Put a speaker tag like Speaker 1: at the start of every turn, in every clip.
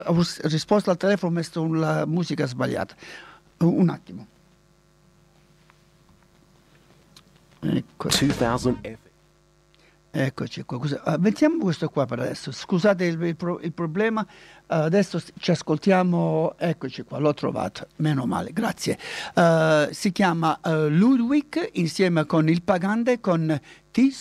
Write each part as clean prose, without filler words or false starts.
Speaker 1: Ho risposto al telefono, ho messo la musica sbagliata. Un attimo. Ecco.
Speaker 2: 2000
Speaker 1: Eccoci qua. Mettiamo questo qua per adesso. Scusate il problema. Adesso ci ascoltiamo. Eccoci qua, l'ho trovato. Meno male, grazie. Si chiama Ludwig insieme con il Pagande con Ti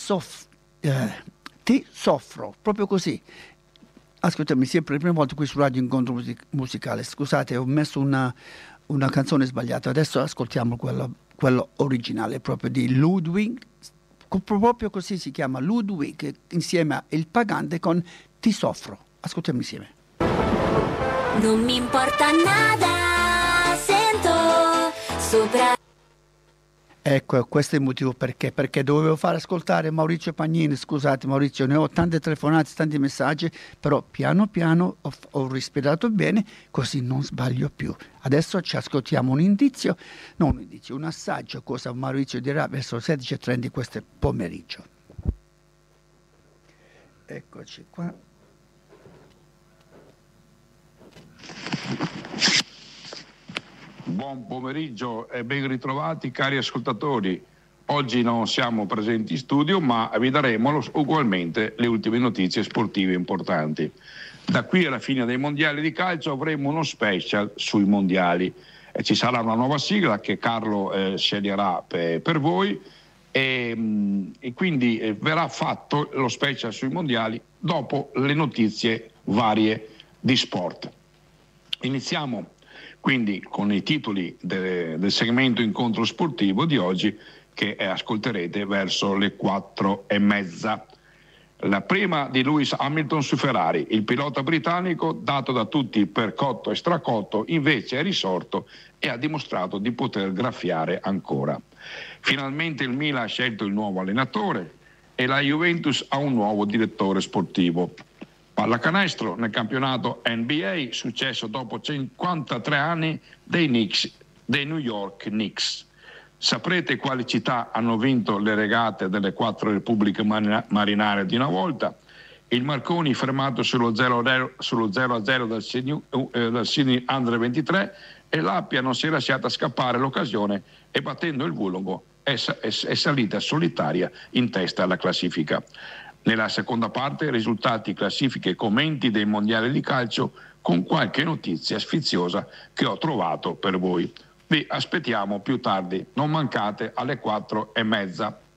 Speaker 1: soffro, proprio così. Ascoltami, sempre la prima volta qui su Radio Incontro Musicale. Scusate, ho messo una canzone sbagliata. Adesso ascoltiamo quello originale, proprio di Ludwig. Proprio così si chiama, Ludwig insieme a Il Pagante con Ti soffro. Ascoltiamo insieme.
Speaker 3: Non mi importa nada, sento sopra.
Speaker 1: Ecco, questo è il motivo perché dovevo far ascoltare Maurizio Pagnini. Scusate Maurizio, ne ho tante telefonate, tanti messaggi, però piano piano ho respirato bene, così non sbaglio più. Adesso ci ascoltiamo un assaggio, cosa Maurizio dirà verso 16:30 di questo pomeriggio. Eccoci qua.
Speaker 4: Buon pomeriggio e ben ritrovati cari ascoltatori. Oggi non siamo presenti in studio, ma vi daremo ugualmente le ultime notizie sportive importanti. Da qui alla fine dei mondiali di calcio avremo uno special sui mondiali. Ci sarà una nuova sigla che Carlo sceglierà per voi e quindi verrà fatto lo special sui mondiali dopo le notizie varie di sport. Iniziamo quindi con i titoli del segmento incontro sportivo di oggi che ascolterete verso le 4:30. La prima di Lewis Hamilton su Ferrari, il pilota britannico dato da tutti per cotto e stracotto invece è risorto e ha dimostrato di poter graffiare ancora. Finalmente il Milan ha scelto il nuovo allenatore e la Juventus ha un nuovo direttore sportivo. Pallacanestro nel campionato NBA, successo dopo 53 anni dei New York Knicks. Saprete quali città hanno vinto le regate delle 4 repubbliche marinare di una volta? Il Marconi fermato sullo 0-0 dal Sydney Under 23 e l'Appia non si è lasciata scappare l'occasione e battendo il Vulongo è salita solitaria in testa alla classifica. Nella seconda parte risultati, classifiche e commenti dei mondiali di calcio con qualche notizia sfiziosa che ho trovato per voi. Vi aspettiamo più tardi, non mancate alle 4:30.